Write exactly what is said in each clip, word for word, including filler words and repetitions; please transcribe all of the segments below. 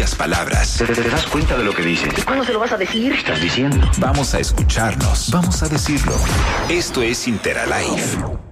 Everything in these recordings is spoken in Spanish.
propias palabras. ¿Te, te das cuenta de lo que dices? ¿Cuándo se lo vas a decir? ¿Qué estás diciendo? Vamos a escucharnos. Vamos a decirlo. Esto es Interalive.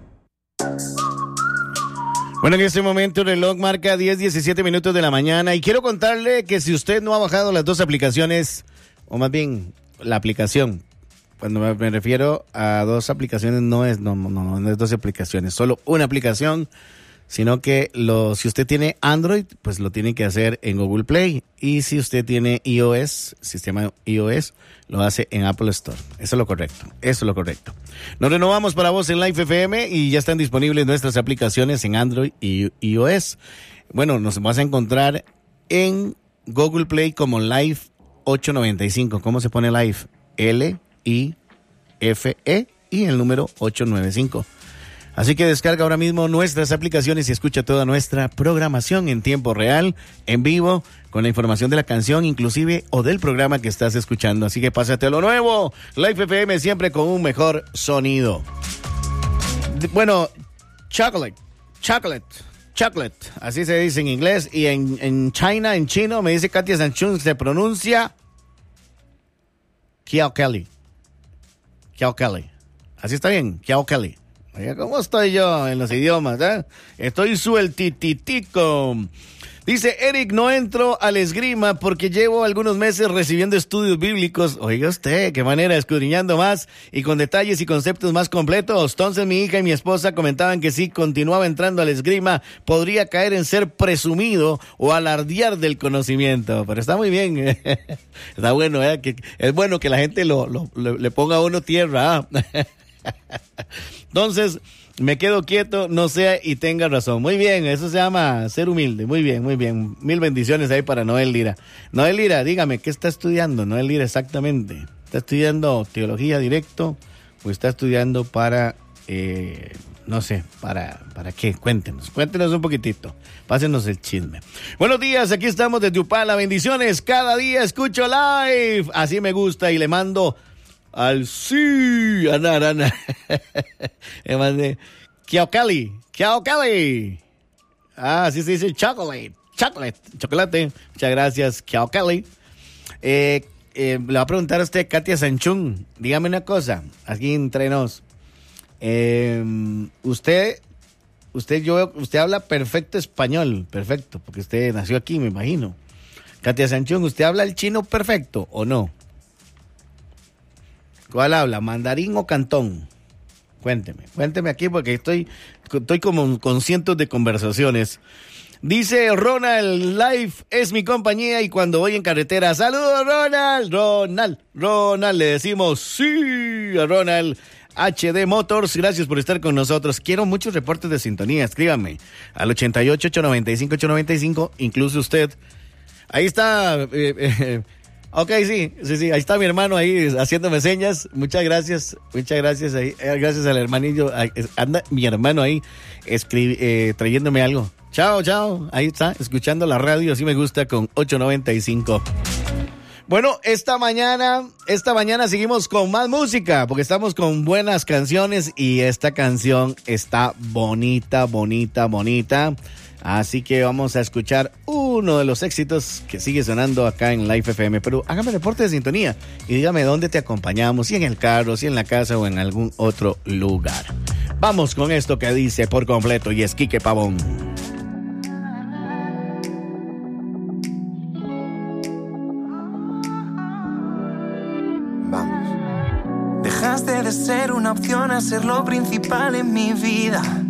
Bueno, en este momento el reloj marca diez, diecisiete minutos de la mañana y quiero contarle que si usted no ha bajado las dos aplicaciones, o más bien la aplicación, cuando me, me refiero a dos aplicaciones no es no, no, no, no es dos aplicaciones, solo una aplicación, sino que lo, si usted tiene Android, pues lo tiene que hacer en Google Play, y si usted tiene iOS, sistema iOS, lo hace en Apple Store. Eso es lo correcto, eso es lo correcto. Nos renovamos para vos en Live F M y ya están disponibles nuestras aplicaciones en Android y iOS. Bueno, nos vas a encontrar en Google Play como Live ocho noventa y cinco. ¿Cómo se pone Live? L I F E y el número ocho noventa y cinco. Así que descarga ahora mismo nuestras aplicaciones y escucha toda nuestra programación en tiempo real, en vivo, con la información de la canción inclusive o del programa que estás escuchando. Así que pásate a lo nuevo. Live F M siempre con un mejor sonido. Bueno, chocolate, chocolate, chocolate, así se dice en inglés. Y en, en China, en chino, me dice Katia Sanchun, se pronuncia Kiao Kelly. Kiao Kelly. Así está bien, Kiao Kelly. Oiga, ¿cómo estoy yo en los idiomas? ¿eh? Estoy sueltititico. Dice Eric, no entro al esgrima porque llevo algunos meses recibiendo estudios bíblicos. Oiga usted, qué manera, escudriñando más y con detalles y conceptos más completos. Entonces mi hija y mi esposa comentaban que si continuaba entrando al esgrima, podría caer en ser presumido o alardear del conocimiento. Pero está muy bien. Está bueno, ¿eh? Que es bueno que la gente lo, lo, lo le ponga a uno tierra. ¿eh? Entonces, me quedo quieto, no sea y tenga razón. Muy bien, eso se llama ser humilde. Muy bien, muy bien. Mil bendiciones ahí para Noel Lira. Noel Lira, dígame, ¿qué está estudiando? Noel Lira, exactamente. ¿Está estudiando teología directo o está estudiando para, eh, no sé, para, para qué? Cuéntenos, cuéntenos un poquitito. Pásenos el chisme. Buenos días, aquí estamos desde Upala. Bendiciones, cada día escucho live. Así me gusta y le mando... al sí, Ana, Ana. Me mandé Kiao Kelly, Kiao Kelly. Ah, así se dice chocolate, chocolate, chocolate. Muchas gracias, Kiao Kelly. Eh, eh, le va a preguntar a usted, Katia Sanchun, dígame una cosa, aquí entre nos. Eh, usted, usted, yo, usted habla perfecto español, perfecto, porque usted nació aquí, me imagino. Katia Sanchun, ¿usted habla el chino perfecto o no? ¿Cuál habla? ¿Mandarín o cantón? Cuénteme, cuénteme aquí porque estoy, estoy como con cientos de conversaciones. Dice Ronald, Live es mi compañía y cuando voy en carretera, ¡saludos Ronald! Ronald, Ronald, le decimos sí a Ronald. H D Motors, gracias por estar con nosotros. Quiero muchos reportes de sintonía, escríbame al ochenta y ocho, ocho noventa y cinco, ocho noventa y cinco, incluso usted. Ahí está... Eh, eh, Ok, sí, sí, sí, ahí está mi hermano ahí haciéndome señas, muchas gracias, muchas gracias ahí, gracias al hermanillo, anda mi hermano ahí escribi, eh, trayéndome algo. Chao, chao, ahí está, escuchando la radio, así me gusta con ocho noventa y cinco. Bueno, esta mañana, esta mañana seguimos con más música, porque estamos con buenas canciones y esta canción está bonita, bonita, bonita. Así que vamos a escuchar uno de los éxitos que sigue sonando acá en Live F M. Pero hágame reporte de sintonía y dígame dónde te acompañamos, si en el carro, si en la casa o en algún otro lugar. Vamos con esto que dice por completo y es Quique Pavón. Vamos. Dejaste de ser una opción a ser lo principal en mi vida.